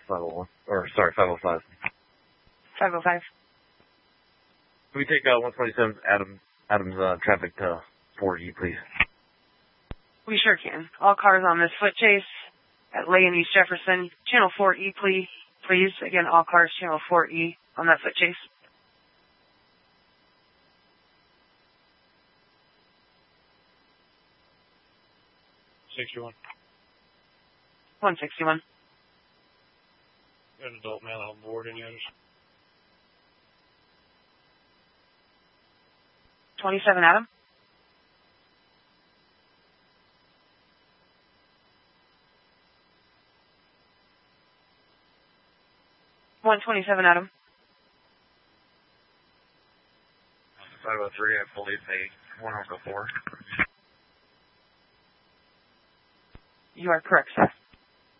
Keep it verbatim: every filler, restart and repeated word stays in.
five oh one. Or, sorry, five oh five. five oh five. Can we take uh, one twenty-seven Adam, Adams uh, traffic to four E, please? We sure can. All cars on this foot chase at Lay and East Jefferson. Channel four E, please. Please. Again, all cars, Channel four E on that foot chase. sixty-one. one sixty-one. Got an adult male on board, any others? twenty-seven Adam. one twenty-seven Adam. five oh three, I believe they one oh four. You are correct, sir.